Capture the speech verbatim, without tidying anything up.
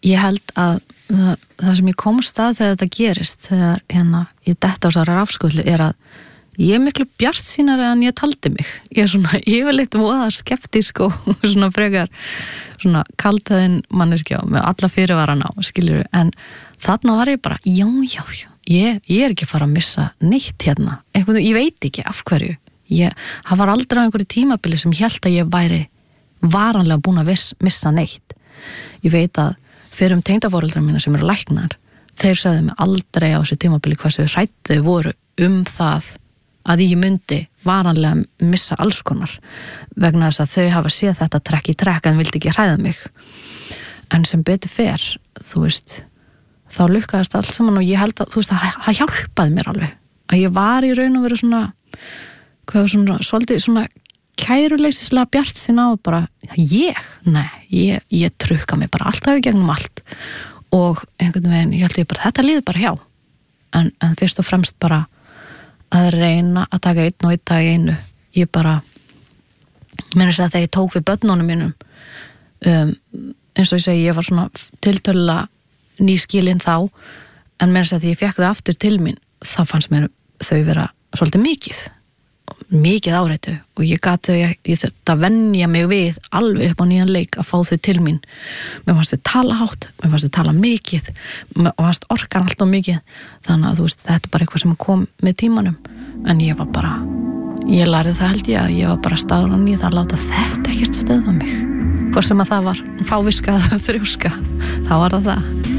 ég held að það, það sem ég komst að þegar þetta gerist, þegar hérna ég detta á þessari rafskullu er að ég er miklu bjartsýnari en ég taldi mig. Ég er svona, ég vil eitthvað voða skeptísk og svona frekar svona kaldhæðin manneskja með alla fyrirvarana og skilur, en þarna var ég bara, já, já, já ég, ég er ekki að fara að missa neitt hérna. Eitthvað, ég veit ekki af hverju. Ég, það var aldrei á einhverju tímabili sem ég held að ég væri varanlega búin að viss, missa neitt. Ég veit að fyrir um tengdaforeldrar mína sem eru læknar, þeir sagði mig aldrei á þessu tímabili hversu hræddir voru um það að ég myndi varanlega missa alls konar vegna þess að þau hafa séð þetta trekk í trekk en vildi ekki hræða mig. En sem betur fer, þú veist, þá lukkaðist allt saman og ég held að, þú veist, það, það hjálpaði mér alveg. Að ég var í raun og veru svona, hvað svona, svolítið svona kæruleysislega bjartsýn á bara, ég, nei, ég, ég trukka mig bara alltaf í gegnum allt og einhvern veginn, ég held ég bara, þetta líður bara hjá. En, en fyrst og fremst bara að reyna að taka einn og einn dag í einu. Ég bara, mér er að þegar ég tók við börnunum mínum, um, eins og ég segi, ég var svona tiltölulega nýskilin þá, en mér er að þegar ég fekk þau aftur til mín, þá fannst mér þau vera svolítið mikið. mikið áreitu og ég gat þau, ég, ég þurfti að venja mig við alveg upp á nýjan leik að fá þau til mín. Mér fannst þau tala hátt, mér fannst þau tala mikið og fannst orkan alltaf mikið, þannig að þú veist, þetta er bara eitthvað sem kom með tímanum, en ég var bara, ég lærið það held ég að ég var bara staðran í það að láta þetta ekkert stöðva mig, hvort sem að það var fáviska eða þrjóska, þá var það það.